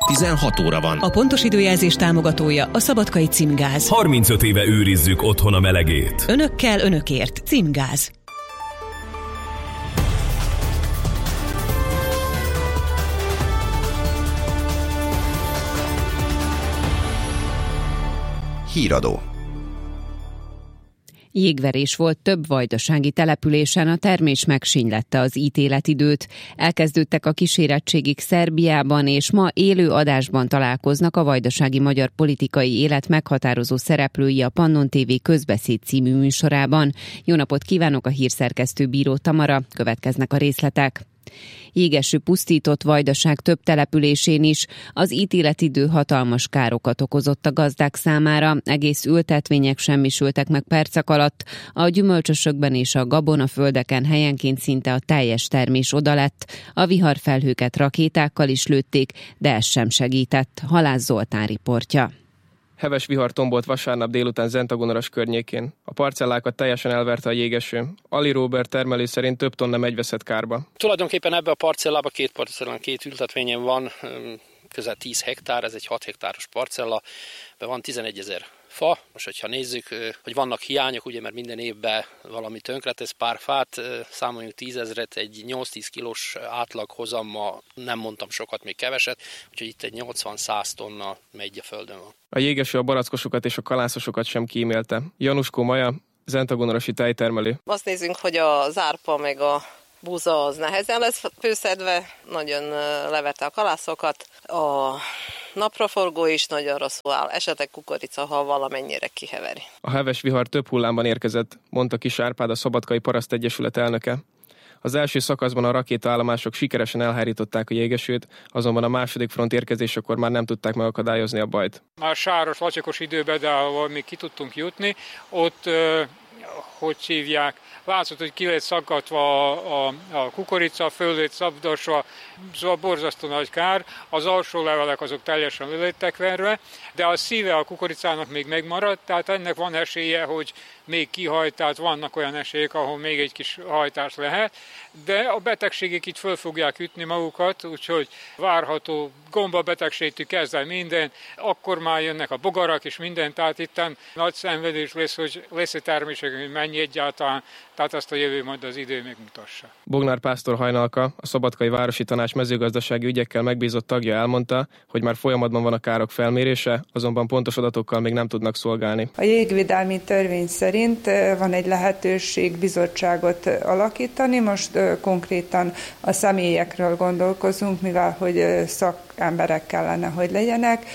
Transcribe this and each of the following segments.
16 óra van. A pontos időjelzés támogatója a Szabadkai Címgáz. 35 éve őrizzük otthon a melegét. Önökkel, önökért. Címgáz. Híradó. Jégverés volt több vajdasági településen, a termés megsínylette az ítéletidőt. Elkezdődtek a kísérettségig Szerbiában, és ma élő adásban találkoznak a vajdasági magyar politikai élet meghatározó szereplői a Pannon TV Közbeszéd című műsorában. Jó napot kívánok, a hírszerkesztő Bíró Tamara, következnek a részletek. Jégeső pusztított Vajdaság több településén is. Az ítéletidő hatalmas károkat okozott a gazdák számára, egész ültetvények semmisültek meg percek alatt, a gyümölcsösökben és a gabonaföldeken helyenként szinte a teljes termés odalett, a viharfelhőket rakétákkal is lőtték, de ez sem segített. Halász Zoltán riportja. Heves vihar tombolt vasárnap délután Zentagonoras környékén. A parcellákat teljesen elverte a jégeső. Ali Róbert termelő szerint több tonna megy veszett kárba. Tulajdonképpen ebbe a parcellában két ültetvényen van, közel 10 hektár, ez egy 6 hektáros parcella, be van 11 000 fa. Most, hogyha nézzük, hogy vannak hiányok, ugye, mert minden évben valami tönkretesz pár fát, számoljunk 10 000-et, egy 8-10 kilós átlaghozammal, nem mondtam sokat, még keveset, úgyhogy itt egy 80-100 tonna megy a földön van. A jégeső a barackosokat és a kalászosokat sem kímélte. Januskó Maja, zentagonorosi tejtermelő. Azt nézzünk, hogy az árpa meg a búza az nehezen lesz főszedve, nagyon leverte a kalászokat, a napraforgó is nagyon rosszul áll, esetleg kukorica, ha valamennyire kiheveri. A heves vihar több hullámban érkezett, mondta Kis Árpád, a Szabadkai Parasztegyesület elnöke. Az első szakaszban a rakétaállomások sikeresen elhárították a jégesőt, azonban a második front érkezésekor már nem tudták megakadályozni a bajt. Már sáros, vacsakos időben, de ahol még ki tudtunk jutni, ott, hogy hívják, látszott, hogy ki lett szaggatva a kukorica, föl lett szabdosva, szóval borzasztó nagy kár. Az alsó levelek azok teljesen le lettek verve, de a szíve a kukoricának még megmaradt, tehát ennek van esélye, hogy még kihajt, tehát vannak olyan esélyek, ahol még egy kis hajtás lehet, de a betegségek itt föl fogják ütni magukat, úgyhogy várható gombabetegségtől kezdve minden, akkor már jönnek a bogarak és minden, tehát itten nagy szenvedés lesz, hogy lesz-e termések, hogy mennyi egyáltalán, tehát azt a jövő majd az idő megmutassa. Bognár Pásztor Hajnalka, a Szabadkai Városi Tanács mezőgazdasági ügyekkel megbízott tagja elmondta, hogy már folyamatban van a károk felmérése, azonban pontos adatokkal még nem tudnak szolgálni. A jégvédelmi törvény szerint van egy lehetőség bizottságot alakítani, most konkrétan a személyekről gondolkozunk, mivel hogy szakemberek kellene, hogy legyenek,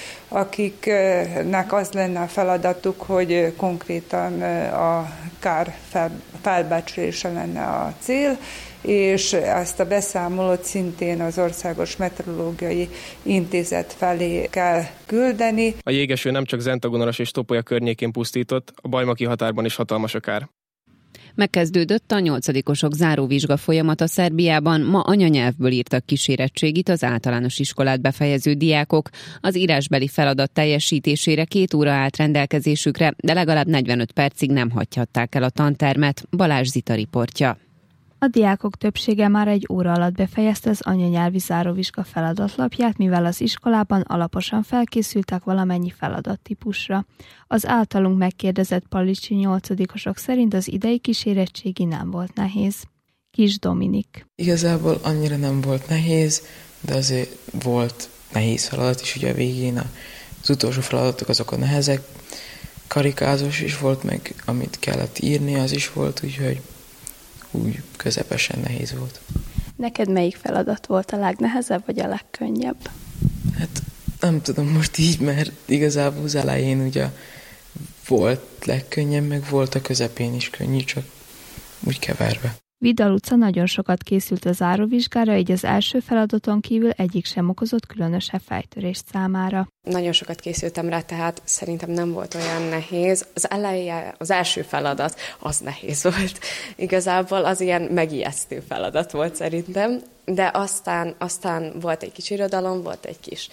akiknek az lenne a feladatuk, hogy konkrétan a kár felbecslése lenne a cél, és ezt a beszámolót szintén az Országos Meteorológiai Intézet felé kell küldeni. A jégeső nem csak Zentagonoras és Topolya környékén pusztított, a bajmaki határban is hatalmas a kár. Megkezdődött a 8-osok záróvizsga folyamata Szerbiában, ma anyanyelvből írtak kísérettségit az általános iskolát befejező diákok. Az írásbeli feladat teljesítésére 2 óra állt rendelkezésükre, de legalább 45 percig nem hagyhatták el a tantermet. Balázs Zita riportja. A diákok többsége már 1 óra alatt befejezte az anyanyelvi záróvizsga feladatlapját, mivel az iskolában alaposan felkészültek valamennyi feladattípusra. Az általunk megkérdezett palicsi 8-osok szerint az idei kísérettségi nem volt nehéz. Kis Dominik. Igazából annyira nem volt nehéz, de azért volt nehéz feladat is, ugye a végén az utolsó feladatok azok a nehezek. Karikázós is volt, meg amit kellett írni, az is volt, úgyhogy úgy közepesen nehéz volt. Neked melyik feladat volt a legnehezebb, vagy a legkönnyebb? Hát nem tudom most így, mert igazából az elején ugye volt legkönnyebb, meg volt a közepén is könnyű, csak úgy keverve. Vida Luca nagyon sokat készült a záróvizsgára, így az első feladaton kívül egyik sem okozott különösebb fejtörést számára. Nagyon sokat készültem rá, tehát szerintem nem volt olyan nehéz. Az eleje, az első feladat, az nehéz volt. Igazából az ilyen megijesztő feladat volt szerintem, de aztán volt egy kis irodalom, volt egy kis,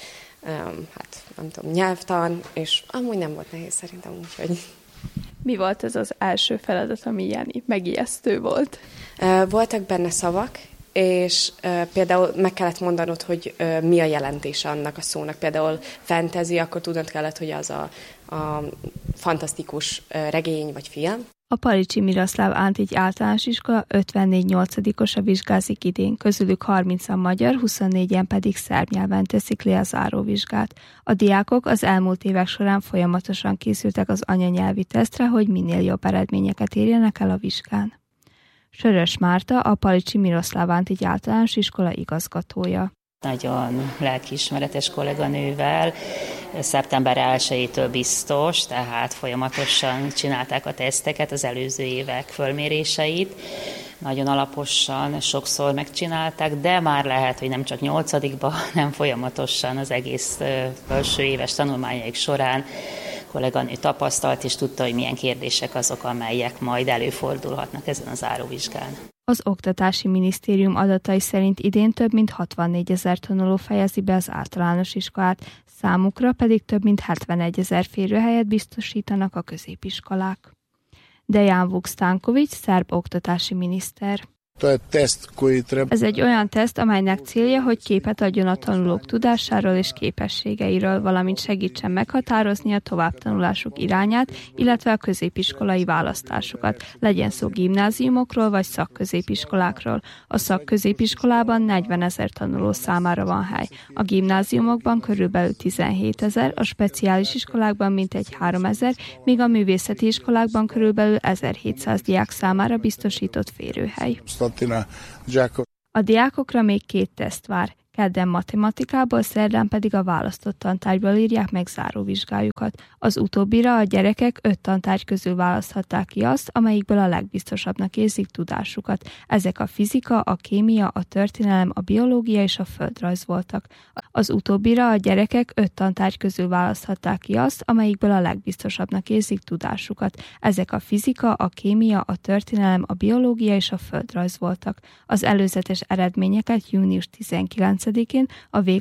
nem tudom, nyelvtan, és amúgy nem volt nehéz szerintem, úgyhogy... Mi volt ez az első feladat, ami ilyen megijesztő volt? Voltak benne szavak, és például meg kellett mondanod, hogy mi a jelentése annak a szónak. Például fantasy, akkor tudnod kellett, hogy az a fantasztikus regény vagy film. A Palicsi Miroszláv Antigy általános iskola 54 8-osa vizsgázik idén, közülük 30-an magyar, 24-en pedig szerb nyelven teszik le a záróvizsgát. A diákok az elmúlt évek során folyamatosan készültek az anyanyelvi tesztre, hogy minél jobb eredményeket érjenek el a vizsgán. Sörös Márta, a Palicsi Miroszláv Antigy általános iskola igazgatója. Nagyon lelkiismeretes kolléganővel, szeptember 1-től biztos, tehát folyamatosan csinálták a teszteket, az előző évek fölméréseit. Nagyon alaposan, sokszor megcsinálták, de már lehet, hogy nem csak 8-ba, hanem folyamatosan az egész felső éves tanulmányaik során kolléganő tapasztalt, és tudta, hogy milyen kérdések azok, amelyek majd előfordulhatnak ezen a záróvizsgán. Az Oktatási Minisztérium adatai szerint idén több mint 64 000 tanuló fejezi be az általános iskolát, számukra pedig több mint 71 000 férőhelyet biztosítanak a középiskolák. Dejan Vukstankovics, szerb oktatási miniszter. Ez egy olyan teszt, amelynek célja, hogy képet adjon a tanulók tudásáról és képességeiről, valamint segítsen meghatározni a továbbtanulásuk irányát, illetve a középiskolai választásukat, legyen szó gimnáziumokról vagy szakközépiskolákról. A szakközépiskolában 40 000 tanuló számára van hely, a gimnáziumokban körülbelül 17 000, a speciális iskolákban mintegy 3 000, míg a művészeti iskolákban körülbelül 1700 diák számára biztosított férőhely. A diákokra még 2 teszt vár. Kedden matematikából, szerdán pedig a választott tantárgyból írják meg záróvizsgájukat. Az utóbbira a gyerekek 5 tantárgy közül választhatták ki azt, amelyikből a legbiztosabbnak érzik tudásukat. Ezek a fizika, a kémia, a történelem, a biológia és a földrajz voltak. Az utóbbira a gyerekek 5 tantárgy közül választhatták ki azt, amelyikből a legbiztosabbnak érzik tudásukat. Ezek a fizika, a kémia, a történelem, a biológia és a földrajz voltak. Az előzetes eredményeket június 19-én a